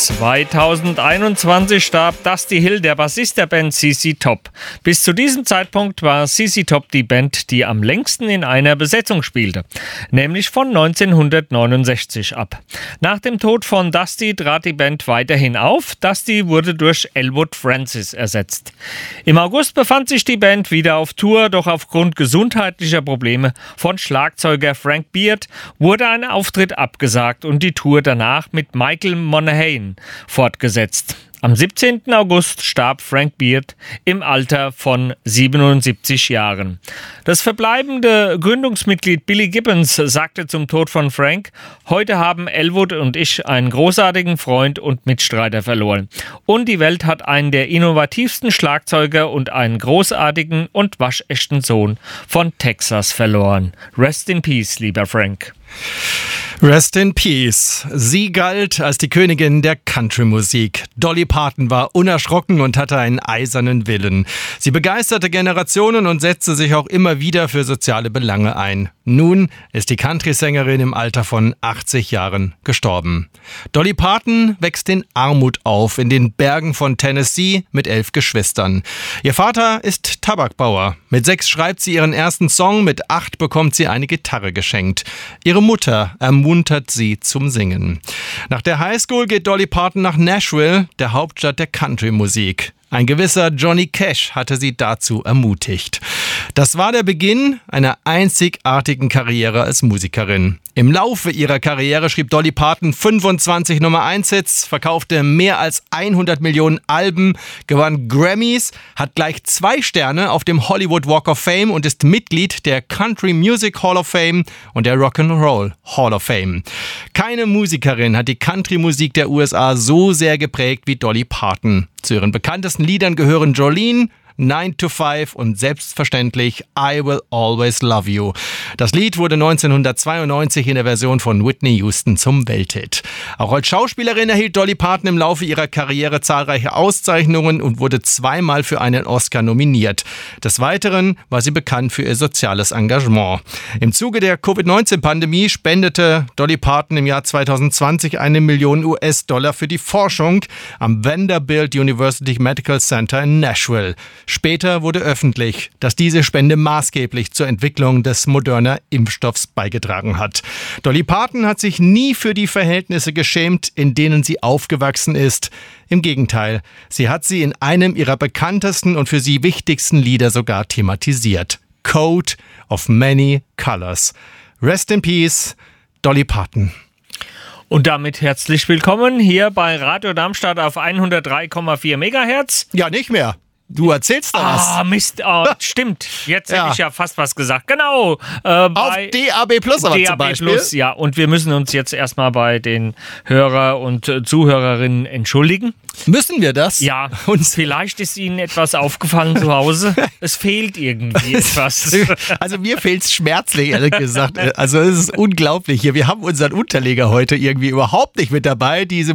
2021 starb Dusty Hill, der Bassist der Band ZZ Top. Bis zu diesem Zeitpunkt war ZZ Top die Band, die am längsten in einer Besetzung spielte, nämlich von 1969 ab. Nach dem Tod von Dusty trat die Band weiterhin auf. Dusty wurde durch Elwood Francis ersetzt. Im August befand sich die Band wieder auf Tour, doch aufgrund gesundheitlicher Probleme von Schlagzeuger Frank Beard wurde ein Auftritt abgesagt und die Tour danach mit Michael Monaghan fortgesetzt. Am 17. August starb Frank Beard im Alter von 77 Jahren. Das verbleibende Gründungsmitglied Billy Gibbons sagte zum Tod von Frank: Heute haben Elwood und ich einen großartigen Freund und Mitstreiter verloren. Und die Welt hat einen der innovativsten Schlagzeuger und einen großartigen und waschechten Sohn von Texas verloren. Rest in peace, lieber Frank. Rest in Peace. Sie galt als die Königin der Country-Musik. Dolly Parton war unerschrocken und hatte einen eisernen Willen. Sie begeisterte Generationen und setzte sich auch immer wieder für soziale Belange ein. Nun ist die Country-Sängerin im Alter von 80 Jahren gestorben. Dolly Parton wächst in Armut auf, in den Bergen von Tennessee mit 11 Geschwistern. Ihr Vater ist Tabakbauer. Mit 6 schreibt sie ihren ersten Song, mit 8 bekommt sie eine Gitarre geschenkt. Ihre Mutter ermuntert sie zum Singen. Nach der Highschool geht Dolly Parton nach Nashville, der Hauptstadt der Country-Musik. Ein gewisser Johnny Cash hatte sie dazu ermutigt. Das war der Beginn einer einzigartigen Karriere als Musikerin. Im Laufe ihrer Karriere schrieb Dolly Parton 25 Nummer-1-Hits, verkaufte mehr als 100 Millionen Alben, gewann Grammys, hat gleich 2 Sterne auf dem Hollywood Walk of Fame und ist Mitglied der Country Music Hall of Fame und der Rock'n'Roll Hall of Fame. Keine Musikerin hat die Country-Musik der USA so sehr geprägt wie Dolly Parton. Zu ihren bekanntesten Liedern gehören Jolene, 9 to 5 und selbstverständlich I Will Always Love You. Das Lied wurde 1992 in der Version von Whitney Houston zum Welthit. Auch als Schauspielerin erhielt Dolly Parton im Laufe ihrer Karriere zahlreiche Auszeichnungen und wurde 2-mal für einen Oscar nominiert. Des Weiteren war sie bekannt für ihr soziales Engagement. Im Zuge der Covid-19-Pandemie spendete Dolly Parton im Jahr 2020 1 Million US-Dollar für die Forschung am Vanderbilt University Medical Center in Nashville. Später wurde öffentlich, dass diese Spende maßgeblich zur Entwicklung des Moderna Impfstoffs beigetragen hat. Dolly Parton hat sich nie für die Verhältnisse geschämt, in denen sie aufgewachsen ist. Im Gegenteil, sie hat sie in einem ihrer bekanntesten und für sie wichtigsten Lieder sogar thematisiert. Coat of Many Colors. Rest in Peace, Dolly Parton. Und damit herzlich willkommen hier bei Radio Darmstadt auf 103,4 Megahertz. Ja, nicht mehr. Du erzählst da was. Ah, Mist, stimmt. Jetzt hätte ich ja fast was gesagt. Genau. Auf DAB Plus aber zum Beispiel. Plus, ja. Und wir müssen uns jetzt erstmal bei den Hörer und Zuhörerinnen entschuldigen. Müssen wir das? Ja, und vielleicht ist Ihnen etwas aufgefallen zu Hause. Es fehlt irgendwie etwas. Also mir fehlt es schmerzlich, ehrlich gesagt. Also es ist unglaublich hier. Wir haben unseren Unterleger heute irgendwie überhaupt nicht mit dabei. Diese